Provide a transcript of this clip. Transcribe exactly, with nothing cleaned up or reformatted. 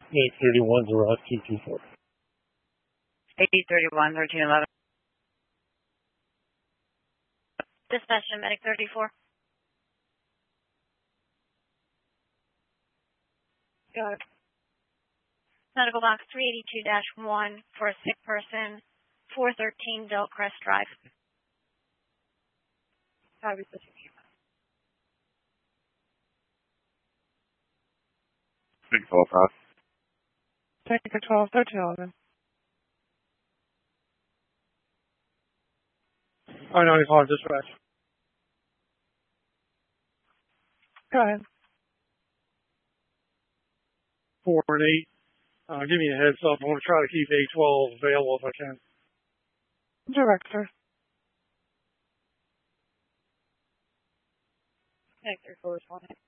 eight thirty-one, Zerot, two two four. eight thirty-one, thirteen eleven. Dispatch to Medic thirty-four. Got it. Medical box three eighty-two dash one for a sick person, four thirteen Del Crest Drive. Copy. Big twelve, pass. Tanker twelve, thirteen eleven. I ninety-five, dispatch. Go ahead. four and eight. Uh, give me a heads up. I want to try to keep eight twelve available if I can. Director. Hector correspondent.